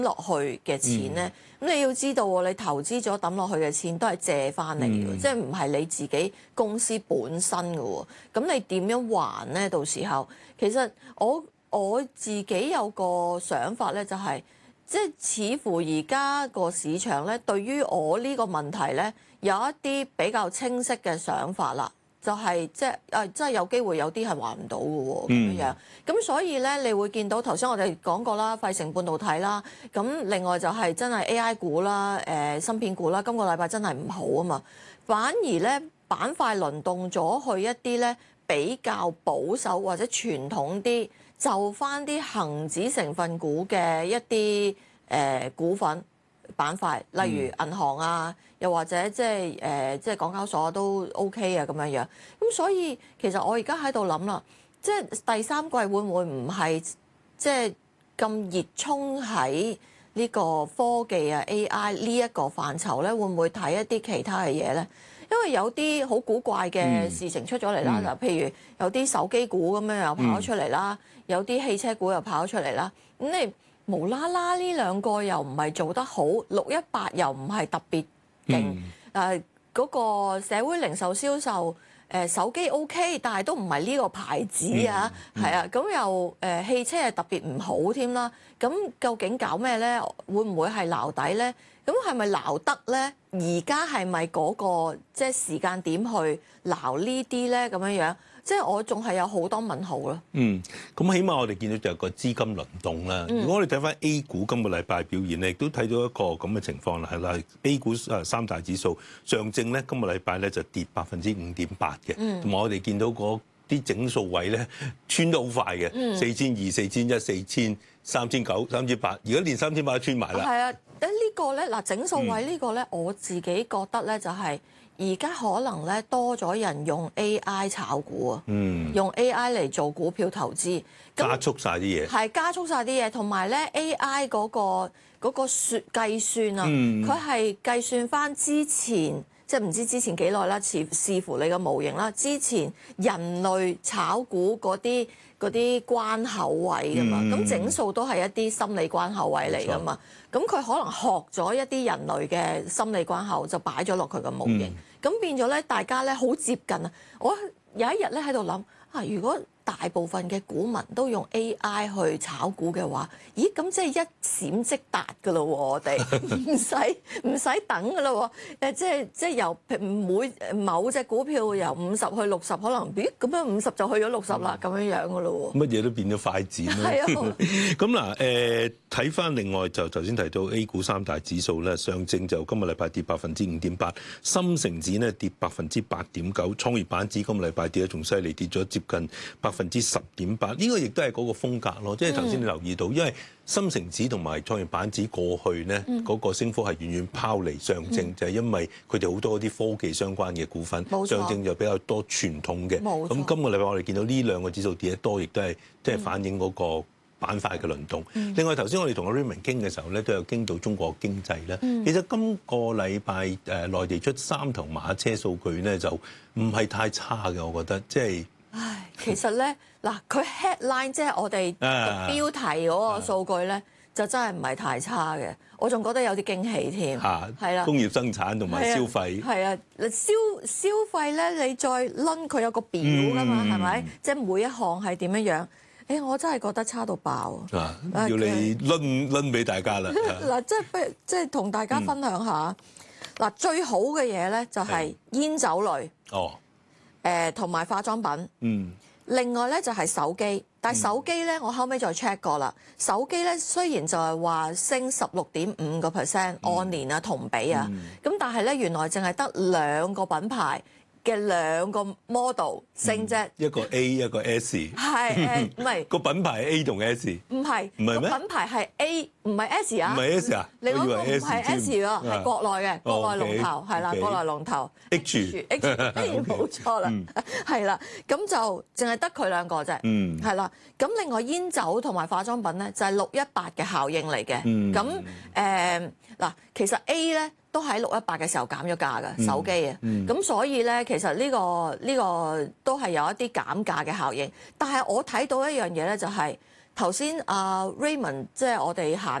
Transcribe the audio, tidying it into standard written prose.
落去嘅錢咧，咁你要知道喎，你投資咗抌落去嘅錢都係借翻嚟嘅，即係唔係你自己公司本身嘅喎。咁你點樣還咧？到時候其實我自己有個想法咧，就係即係似乎而家個市場咧，對於我呢個問題咧，有一啲比較清晰嘅想法啦。就係真係有機會有啲係還唔到嘅喎，咁樣。咁所以咧，你會見到頭先我哋講過啦，費城半導體啦，咁另外就係真係 AI 股啦、芯片股啦，今個禮拜真係唔好啊嘛。反而咧，板塊輪動咗去一啲咧比較保守或者傳統啲，就翻啲恆指成分股嘅一啲股份板塊，例如銀行啊。又或者即係港交所都 OK 啊咁樣樣，咁所以其實我而家喺度諗啦，即係第三季會唔會唔係即係咁熱衷喺呢個科技啊 AI 呢一個範疇咧？會唔會睇一啲其他嘅嘢咧？因為有啲好古怪嘅事情出咗嚟啦，嗱，譬如有啲手機股咁樣又跑咗出嚟啦，有啲汽車股又跑咗出嚟啦，咁你無啦啦呢兩個又唔係做得好，618又唔係特別勁嗰個社會零售銷售手機 OK， 但係都唔係呢個牌子啊，係啊，咁又汽車係特別唔好添啦。咁究竟搞咩咧？會唔會係撈底咧？咁係咪撈得咧？而家係咪嗰個即係時間點去撈呢啲咧？咁樣樣，即係我仲係有好多問號咯。 咁起碼我哋見到就有個資金輪動啦。如果我哋睇翻 A 股今個禮拜表現咧，亦都睇到一個咁嘅情況啦，係啦。A 股三大指數上證咧，今個禮拜咧就跌5.8%嘅，同埋我哋見到嗰啲整數位咧穿得好快嘅，4200、4100、4000、3900、3800，而家連3800都穿埋啦。 係啊，呢個咧嗱整數位呢個咧，我自己覺得咧就係而家可能咧多咗人用 AI 炒股啊，用 AI 嚟做股票投資， 加速晒啲嘢， 係加速晒啲嘢，同埋咧 AI 嗰個計算啊，佢係計算翻之前。即係唔知之前幾耐啦，視乎你個模型啦。之前人類炒股嗰啲關口位㗎嘛，咁整數都係一啲心理關口位嚟㗎嘛。咁佢可能學咗一啲人類嘅心理關口，就擺咗落佢個模型。咁變咗咧，大家咧好接近啊！我有一日咧喺度諗啊，如果大部分嘅股民都用 AI 去炒股嘅話，咦咁即係一閃即達㗎咯喎！我哋唔使等㗎咯喎，即係由某隻股票由50去60，可能咦咁樣50就去咗60啦，咁樣樣㗎咯喎。 乜嘢都變咗快剪啦。 係啊。 咁嗱睇翻另外就頭先提到 A 股三大指數咧，上證就今個禮拜跌5.8%，深成指咧跌8.9%，創業板指今個禮拜跌得仲犀利，跌咗接近10.8%。呢個亦都係嗰個風格咯，即係頭先你留意到，因為深成指同埋創業板指過去咧嗰個升幅係遠遠拋離上證，就係因為佢哋好多啲科技相關嘅股份，上證就比較多傳統嘅。咁今個禮拜我哋見到呢兩個指數跌得多，亦都係即係反映嗰個板塊嘅輪動。另外頭先我哋同阿 Raymond 傾嘅時候咧，都有傾到中國經濟咧。其實今個禮拜內地出三頭馬車數據咧，就唔係太差嘅，我覺得即係。 其實咧嗱，佢 headline 即係我哋標題嗰個數據咧，就真係唔係太差嘅。我仲覺得有啲驚喜添，係啦， 工業生產同埋消費係啊，消費咧，你再攆佢有個表㗎嘛，係咪？即係每一項係點樣樣？我真係覺得差到爆啊！ 要你攆俾大家啦。 嗱，即係同大家分享下嗱，最好嘅嘢咧就係煙酒類。同埋化妝品，另外咧就係手機，但係手機咧我後尾再 check 過啦，手機咧雖然就係話升16.5%按年啊同比啊，咁但係咧原來淨係得2個品牌嘅2個 model 升啫， 一個 A 一個 S， 係唔係個品牌係 A 同 S， 唔係個品牌係 A 唔係 S 啊， 唔係 S 啊， 你嗰個唔係 S 喎，係國內嘅國內龍頭係啦，國內龍頭 H 冇錯啦，係啦，咁就淨係得佢2個啫，係啦，咁另外煙酒同埋化妝品咧就係618嘅效應嚟嘅，咁嗱其實 A 咧。都喺618嘅時候減咗價嘅手機啊，咁所以咧其實呢個都係有一啲減價嘅效應，但係我睇到一樣嘢咧就係頭先阿 Raymond 即係我哋行